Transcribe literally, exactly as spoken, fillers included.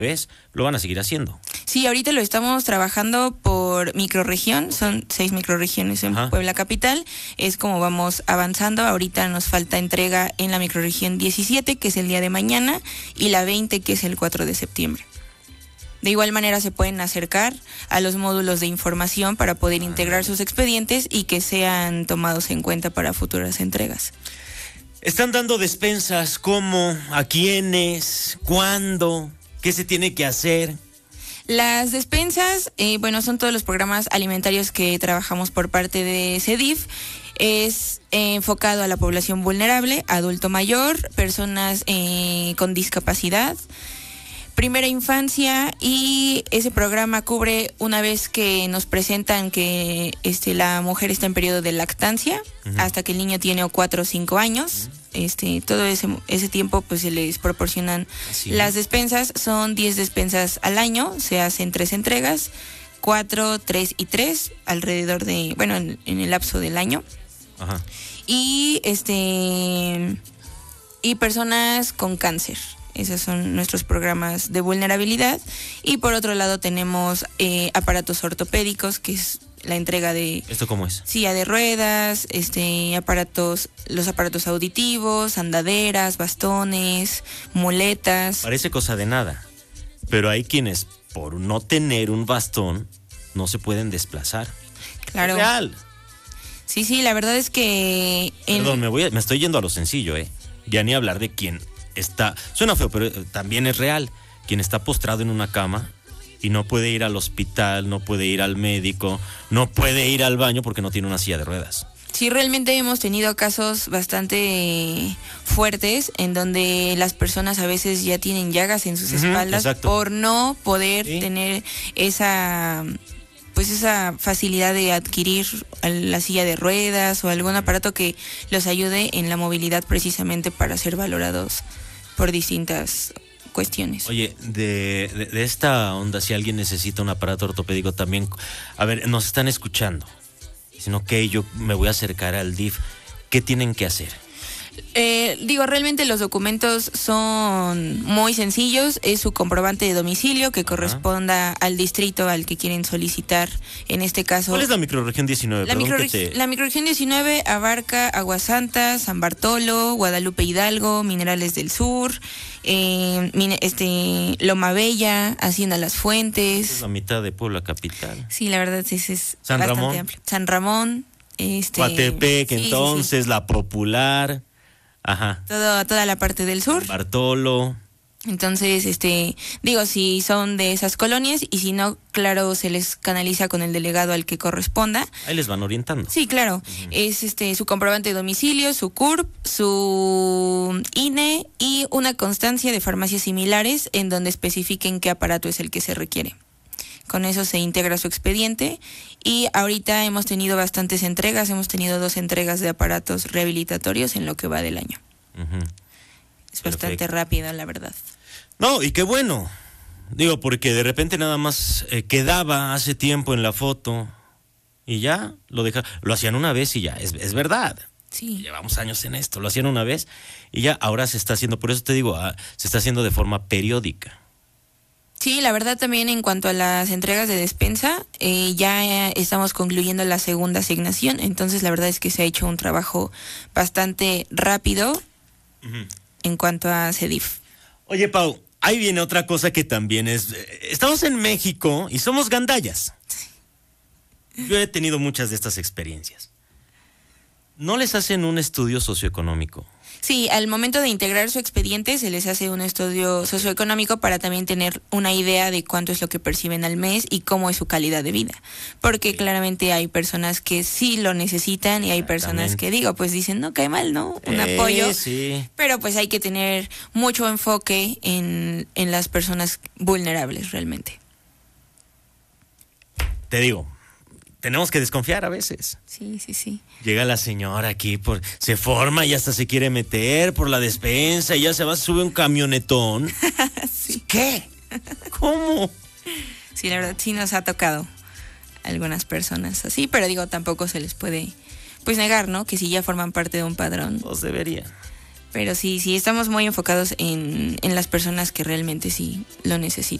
¿Ves? Lo van a seguir haciendo. Sí, ahorita lo estamos trabajando por microrregión, son seis microrregiones en Ajá. Puebla Capital, es como vamos avanzando. Ahorita nos falta entrega en la microrregión diecisiete, que es el día de mañana, y la veinte, que es el cuatro de septiembre. De igual manera se pueden acercar a los módulos de información para poder integrar sus expedientes y que sean tomados en cuenta para futuras entregas. ¿Están dando despensas? ¿Cómo? ¿A quiénes? ¿Cuándo? ¿Qué se tiene que hacer? Las despensas, eh, bueno, son todos los programas alimentarios que trabajamos por parte de CEDIF. Es eh, enfocado a la población vulnerable, adulto mayor, personas eh, con discapacidad, primera infancia, y ese programa cubre una vez que nos presentan que este, la mujer está en periodo de lactancia, uh-huh. hasta que el niño tiene cuatro o cinco años. Uh-huh. Este, todo ese, ese tiempo pues se les proporcionan Así las es. despensas. Son diez despensas al año, se hacen tres entregas, cuatro, tres y tres, alrededor de, bueno, en, en el lapso del año. Ajá. Y este y personas con cáncer. Esos son nuestros programas de vulnerabilidad. Y por otro lado tenemos eh, aparatos ortopédicos, que es la entrega de... ¿Esto cómo es? Silla de ruedas, este, aparatos, los aparatos auditivos, andaderas, bastones, muletas. Parece cosa de nada, pero hay quienes por no tener un bastón no se pueden desplazar. Claro. Es real. Sí, sí, la verdad es que... En... Perdón, me, voy a, me estoy yendo a lo sencillo, ¿eh? Ya ni hablar de quien está... Suena feo, pero también es real. Quien está postrado en una cama y no puede ir al hospital, no puede ir al médico, no puede ir al baño porque no tiene una silla de ruedas. Sí, realmente hemos tenido casos bastante fuertes en donde las personas a veces ya tienen llagas en sus uh-huh, espaldas exacto. por no poder ¿Sí? tener esa... pues esa facilidad de adquirir la silla de ruedas o algún aparato que los ayude en la movilidad, precisamente para ser valorados por distintas cuestiones. Oye, de, de, de esta onda, si alguien necesita un aparato ortopédico también, a ver, nos están escuchando, sino que yo me voy a acercar al D I F, ¿qué tienen que hacer? Eh, digo, realmente los documentos son muy sencillos. Es su comprobante de domicilio que corresponda Ajá. al distrito al que quieren solicitar. En este caso, ¿cuál es la microrregión diecinueve? La, micro, te... la microrregión diecinueve abarca Aguasanta, San Bartolo, Guadalupe Hidalgo, Minerales del Sur, eh, este Loma Bella, Hacienda Las Fuentes. Es la mitad de Puebla Capital. Sí, la verdad es, es San bastante Ramón. amplio. San Ramón, este, Coatepec, sí, entonces, sí, sí. La Popular. Ajá. Todo, toda la parte del sur. Bartolo. Entonces, este, digo, si son de esas colonias, y si no, claro, se les canaliza con el delegado al que corresponda. Ahí les van orientando. Sí, claro. Uh-huh. Es este su comprobante de domicilio, su C U R P, su I N E y una constancia de farmacias similares en donde especifiquen qué aparato es el que se requiere. Con eso se integra su expediente, y ahorita hemos tenido bastantes entregas, hemos tenido dos entregas de aparatos rehabilitatorios en lo que va del año. Uh-huh. Es bastante Perfecto. rápida, la verdad. No, y qué bueno. Digo, porque de repente nada más eh, quedaba hace tiempo en la foto y ya lo deja, lo hacían una vez y ya, es, es verdad. Sí. Llevamos años en esto, lo hacían una vez y ya ahora se está haciendo, por eso te digo, ah, se está haciendo de forma periódica. Sí, la verdad también en cuanto a las entregas de despensa, eh, ya estamos concluyendo la segunda asignación, entonces la verdad es que se ha hecho un trabajo bastante rápido uh-huh. en cuanto a CEDIF. Oye, Pau, ahí viene otra cosa que también es, estamos en México y somos gandallas. Yo he tenido muchas de estas experiencias. ¿No les hacen un estudio socioeconómico? Sí, al momento de integrar su expediente se les hace un estudio socioeconómico para también tener una idea de cuánto es lo que perciben al mes y cómo es su calidad de vida. Porque sí. claramente hay personas que sí lo necesitan y hay personas que, digo, pues dicen, no cae mal, ¿no? Un eh, apoyo. Sí. Pero pues hay que tener mucho enfoque en, en las personas vulnerables realmente. Te digo, tenemos que desconfiar a veces. Sí, sí, sí. Llega la señora aquí, por, se forma y hasta se quiere meter por la despensa y ya se va, sube un camionetón. Sí. ¿Qué? ¿Cómo? Sí, la verdad sí nos ha tocado algunas personas así, pero digo, tampoco se les puede pues negar, ¿no? Que si ya forman parte de un padrón. Pues deberían. Pero sí, sí, estamos muy enfocados en, en las personas que realmente sí lo necesitan.